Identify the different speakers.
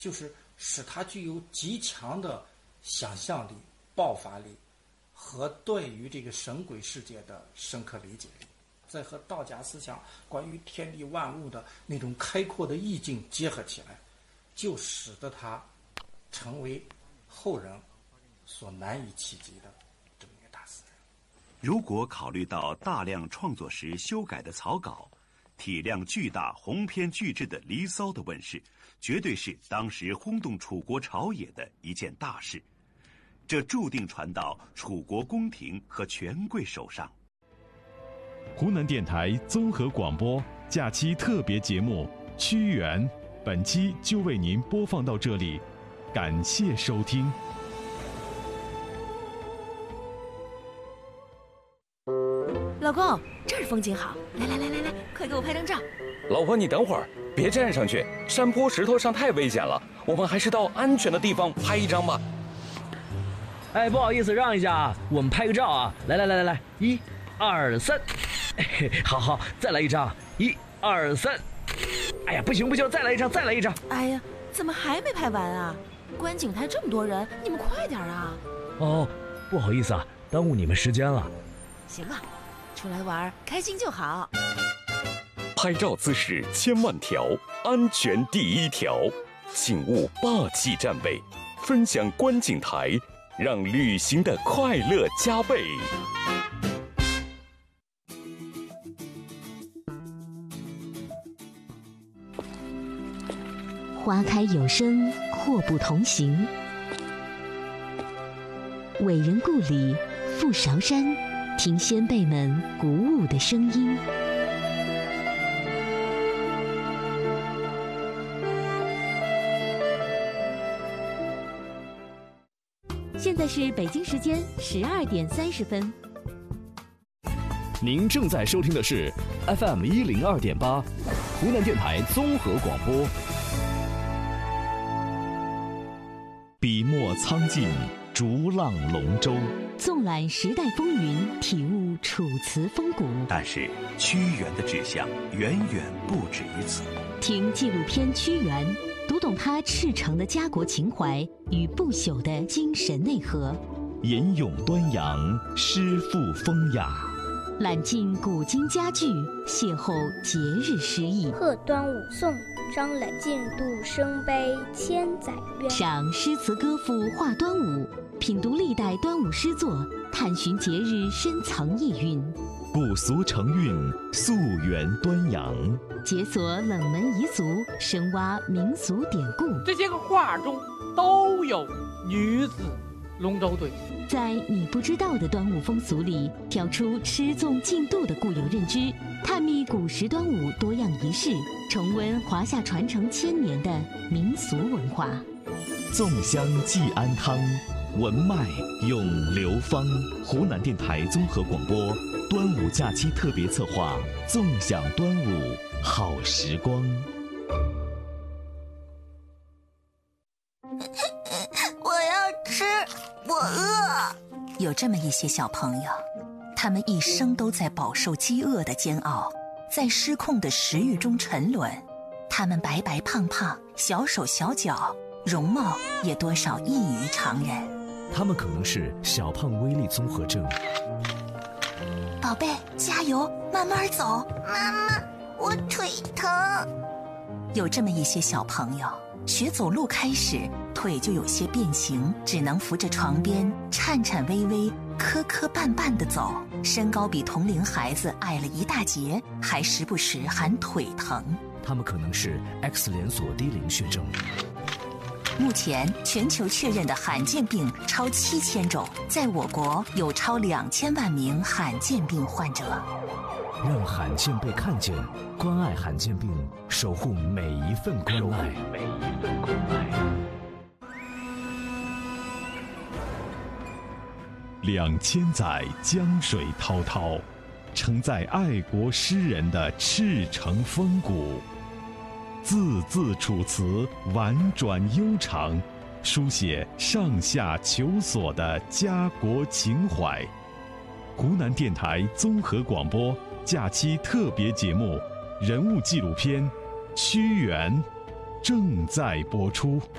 Speaker 1: 就是使他具有极强的想象力、爆发力和对于这个神鬼世界的深刻理解力，再和道家思想关于天地万物的那种开阔的意境结合起来，就使得他成为后人所难以企及的这么一个大诗人。
Speaker 2: 如果考虑到大量创作时修改的草稿，体量巨大、鸿篇巨制的《离骚》的问世，绝对是当时轰动楚国朝野的一件大事。这注定传到楚国宫廷和权贵手上。
Speaker 3: 湖南电台综合广播假期特别节目《屈原》，本期就为您播放到这里，感谢收听。
Speaker 4: 老公，这儿风景好，来，快给我拍张照。
Speaker 5: 老婆，你等会儿，别站上去，山坡石头上太危险了，我们还是到安全的地方拍一张吧。
Speaker 6: 哎，不好意思，让一下啊，我们拍个照啊！来，1、2、3，好，再来一张，1、2、3。哎呀，不行，再来一张。
Speaker 4: 哎呀，怎么还没拍完啊？观景台这么多人，你们快点啊！
Speaker 6: 哦，不好意思啊，耽误你们时间了。
Speaker 4: 行吧，出来玩开心就好。
Speaker 5: 拍照姿势千万条，安全第一条，请勿霸气站位，分享观景台，让旅行的快乐加倍。
Speaker 7: 花开有声，祸不同行。伟人故里，富韶山，听先辈们鼓舞的声音。现在是北京时间12点30分。
Speaker 8: 您正在收听的是 FM 102.8，湖南电台综合广播。
Speaker 3: 笔墨苍劲，逐浪龙舟，
Speaker 7: 纵览时代风云，体悟楚辞风骨。
Speaker 2: 但是屈原的志向远远不止于此。
Speaker 7: 听纪录片《屈原》，读懂他赤诚的家国情怀与不朽的精神内核。
Speaker 3: 吟咏端阳，诗赋风雅，
Speaker 7: 揽尽古今佳句，邂逅节日诗意。
Speaker 9: 贺端午颂，张览进度生悲千载怨。
Speaker 7: 赏诗词歌赋话端午，品读历代端午诗作，探寻节日深藏意蕴。
Speaker 3: 古俗成韵，溯源端阳，
Speaker 7: 解锁冷门遗俗，深挖民俗典故。
Speaker 10: 这些个画中都有女子龙舟队。
Speaker 7: 在你不知道的端午风俗里，挑出吃纵进度的固有认知，探秘古时端午多样仪式，重温华夏传承1000年的民俗文化。
Speaker 3: 粽香寄安康，文脉咏流芳。湖南电台综合广播端午假期特别策划，纵享端午好时光。
Speaker 11: 我要吃，我饿。有这么一些小朋友，他们一生都在饱受饥饿的煎熬，在失控的食欲中沉沦。他们白白胖胖，小手小脚，容貌也多少异于常人。
Speaker 8: 他们可能是小胖威力综合症。
Speaker 11: 宝贝，加油，慢慢走。
Speaker 9: 妈妈，我腿疼。
Speaker 11: 有这么一些小朋友，学走路开始，腿就有些变形，只能扶着床边，颤颤巍巍，磕磕绊绊地走。身高比同龄孩子矮了一大截，还时不时喊腿疼。
Speaker 8: 他们可能是 X 连锁低龄血症。
Speaker 11: 目前全球确认的罕见病超7000种，在我国有超2000万名罕见病患者。
Speaker 8: 让罕见被看见，关爱罕见病，守护每一份关爱。
Speaker 3: 2000载江水滔滔，承载爱国诗人的赤诚风骨。字字楚辞婉转悠长，书写上下求索的家国情怀。湖南电台综合广播假期特别节目人物纪录片《屈原》， 正在播出。